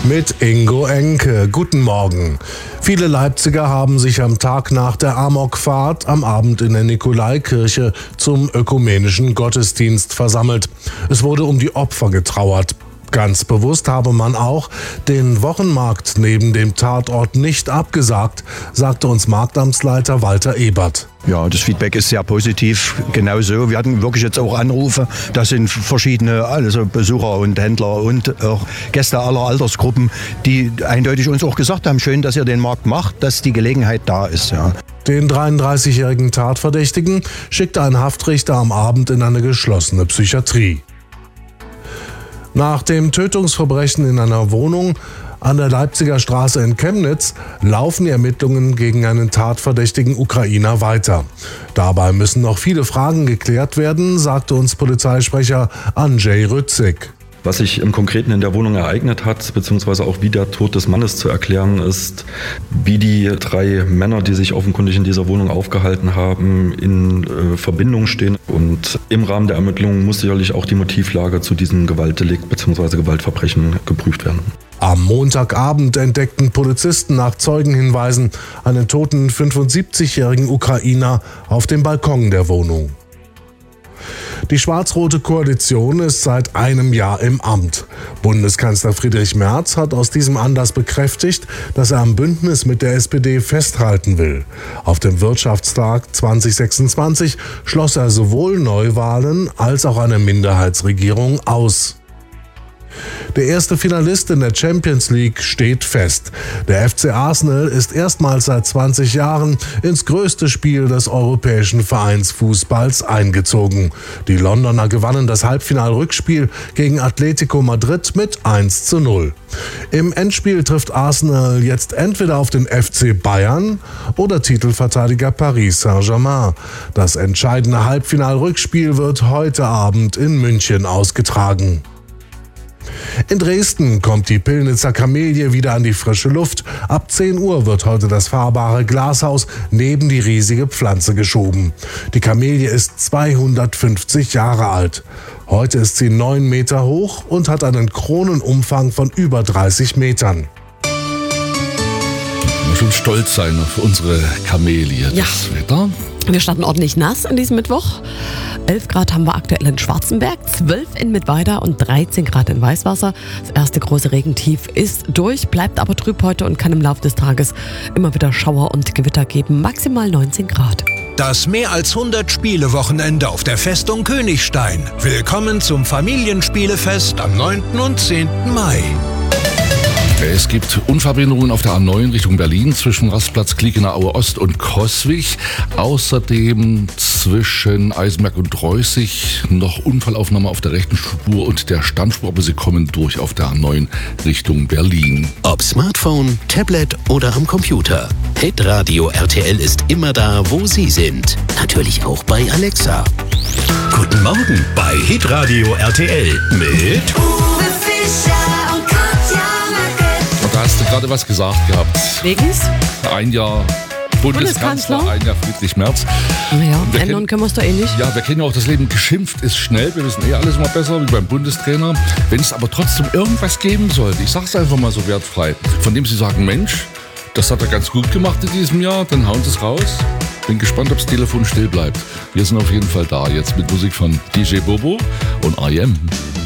mit Ingo Enke. Guten Morgen. Viele Leipziger haben sich am Tag nach der Amokfahrt am Abend in der Nikolaikirche zum ökumenischen Gottesdienst versammelt. Es wurde um die Opfer getrauert. Ganz bewusst habe man auch den Wochenmarkt neben dem Tatort nicht abgesagt, sagte uns Marktamtsleiter Walter Ebert. Ja, das Feedback ist sehr positiv, genauso. Wir hatten wirklich jetzt auch Anrufe, das sind verschiedene also Besucher und Händler und auch Gäste aller Altersgruppen, die eindeutig uns auch gesagt haben, schön, dass ihr den Markt macht, dass die Gelegenheit da ist. Ja. Den 33-jährigen Tatverdächtigen schickte ein Haftrichter am Abend in eine geschlossene Psychiatrie. Nach dem Tötungsverbrechen in einer Wohnung an der Leipziger Straße in Chemnitz laufen die Ermittlungen gegen einen tatverdächtigen Ukrainer weiter. Dabei müssen noch viele Fragen geklärt werden, sagte uns Polizeisprecher Andrzej Rützig. Was sich im Konkreten in der Wohnung ereignet hat, beziehungsweise auch wie der Tod des Mannes zu erklären ist, wie die 3 Männer, die sich offenkundig in dieser Wohnung aufgehalten haben, in Verbindung stehen. Und im Rahmen der Ermittlungen muss sicherlich auch die Motivlage zu diesem Gewaltdelikt bzw. Gewaltverbrechen geprüft werden. Am Montagabend entdeckten Polizisten nach Zeugenhinweisen einen toten 75-jährigen Ukrainer auf dem Balkon der Wohnung. Die schwarz-rote Koalition ist seit einem Jahr im Amt. Bundeskanzler Friedrich Merz hat aus diesem Anlass bekräftigt, dass er am Bündnis mit der SPD festhalten will. Auf dem Wirtschaftstag 2026 schloss er sowohl Neuwahlen als auch eine Minderheitsregierung aus. Der erste Finalist in der Champions League steht fest. Der FC Arsenal ist erstmals seit 20 Jahren ins größte Spiel des europäischen Vereinsfußballs eingezogen. Die Londoner gewannen das Halbfinalrückspiel gegen Atletico Madrid mit 1:0. Im Endspiel trifft Arsenal jetzt entweder auf den FC Bayern oder Titelverteidiger Paris Saint-Germain. Das entscheidende Halbfinalrückspiel wird heute Abend in München ausgetragen. In Dresden kommt die Pillnitzer Kamelie wieder an die frische Luft. Ab 10 Uhr wird heute das fahrbare Glashaus neben die riesige Pflanze geschoben. Die Kamelie ist 250 Jahre alt. Heute ist sie 9 Meter hoch und hat einen Kronenumfang von über 30 Metern. Wir schon stolz sein auf unsere Kamelie. Ja. Das Wetter. Wir starten ordentlich nass an diesem Mittwoch. 11 Grad haben wir aktuell in Schwarzenberg, 12 in Mittweida und 13 Grad in Weißwasser. Das erste große Regentief ist durch, bleibt aber trüb heute und kann im Laufe des Tages immer wieder Schauer und Gewitter geben. Maximal 19 Grad. Das mehr als 100 Spiele-Wochenende auf der Festung Königstein. Willkommen zum Familienspielefest am 9. und 10. Mai. Es gibt Unverbindungen auf der A9 Richtung Berlin zwischen Rastplatz Kliekener Aue Ost und Coswig. Außerdem zwischen Eisenberg und Dreußig noch Unfallaufnahme auf der rechten Spur und der Standspur, aber sie kommen durch auf der A9 Richtung Berlin. Ob Smartphone, Tablet oder am Computer. Hitradio RTL ist immer da, wo Sie sind. Natürlich auch bei Alexa. Guten Morgen bei Hitradio RTL mit Uwe Fischer und Katja Merkel. Und da hast du gerade was gesagt gehabt. Wegens? Ein Jahr Bundeskanzler, ein Jahr Friedrich Merz. Naja, ändern können wir es doch eh nicht. Ja, wir kennen ja auch das Leben, geschimpft ist schnell, wir wissen alles immer besser, wie beim Bundestrainer. Wenn es aber trotzdem irgendwas geben sollte, ich sag's einfach mal so wertfrei, von dem Sie sagen, Mensch, das hat er ganz gut gemacht in diesem Jahr, dann hauen Sie es raus. Bin gespannt, ob das Telefon still bleibt. Wir sind auf jeden Fall da, jetzt mit Musik von DJ Bobo und I.M.